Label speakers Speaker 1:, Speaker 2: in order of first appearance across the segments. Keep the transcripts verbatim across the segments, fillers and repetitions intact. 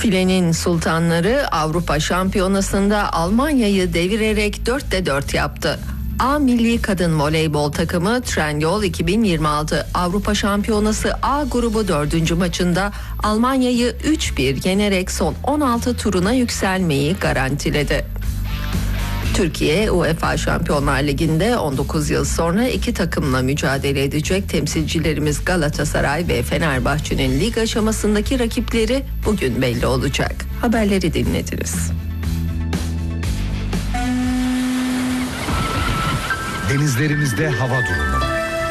Speaker 1: Filenin sultanları Avrupa Şampiyonası'nda Almanya'yı devirerek dörtte dört yaptı. A milli kadın voleybol takımı Trendyol iki bin yirmi altı Avrupa Şampiyonası A grubu dördüncü maçında Almanya'yı üç bir yenerek son on altı turuna yükselmeyi garantiledi. Türkiye UEFA Şampiyonlar Ligi'nde on dokuz yıl sonra iki takımla mücadele edecek. Temsilcilerimiz Galatasaray ve Fenerbahçe'nin lig aşamasındaki rakipleri bugün belli olacak. Haberleri dinlediniz.
Speaker 2: Denizlerimizde hava durumu.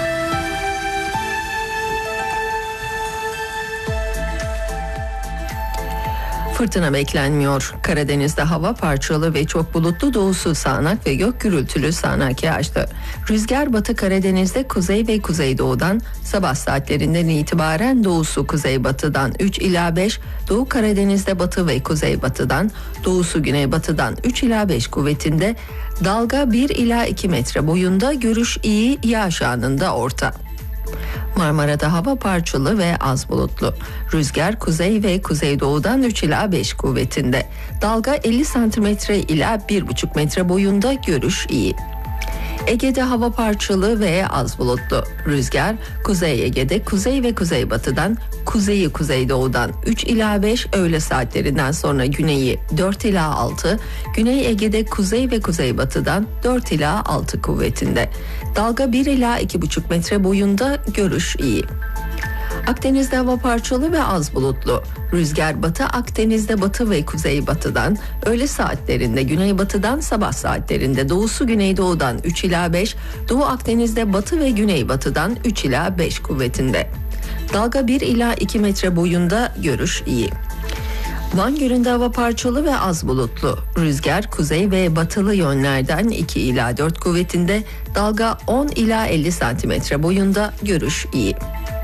Speaker 1: Fırtına beklenmiyor. Karadeniz'de hava parçalı ve çok bulutlu, doğusu sağanak ve gök gürültülü sağanak yağışlı. Rüzgar Batı Karadeniz'de kuzey ve kuzeydoğudan, sabah saatlerinden itibaren doğusu kuzeybatıdan üç ila beş, Doğu Karadeniz'de batı ve kuzeybatıdan, doğusu güneybatıdan üç ila beş kuvvetinde, dalga bir ila iki metre boyunda, görüş iyi, yağış anında orta. Marmara'da hava parçalı ve az bulutlu. Rüzgar kuzey ve kuzeydoğudan üç ila beş kuvvetinde. Dalga elli santimetre ila bir buçuk metre boyunda, görüş iyi. Ege'de hava parçalı ve az bulutlu. Rüzgar Kuzey Ege'de kuzey ve kuzeybatıdan, kuzeyi kuzeydoğudan üç ila beş, öğle saatlerinden sonra güneyi dört ila altı, Güney Ege'de kuzey ve kuzeybatıdan dört ila altı kuvvetinde. Dalga bir ila iki buçuk metre boyunda, görüş iyi. Akdeniz'de hava parçalı ve az bulutlu. Rüzgar Batı Akdeniz'de batı ve kuzeybatıdan, öğle saatlerinde güneybatıdan, sabah saatlerinde doğusu güneydoğudan üç ila beş, Doğu Akdeniz'de batı ve güneybatıdan üç ila beş kuvvetinde. Dalga bir ila iki metre boyunda, görüş iyi. Van Gölü'nde hava parçalı ve az bulutlu. Rüzgar kuzey ve batılı yönlerden iki ila dört kuvvetinde, dalga on ila elli santimetre boyunda, görüş iyi.